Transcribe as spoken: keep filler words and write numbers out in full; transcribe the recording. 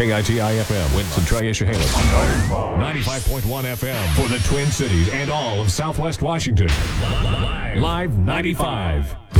K I T I F M, Winston, Tri-Issahalis. ninety-five point one F M for the Twin Cities and all of Southwest Washington. Live ninety-five.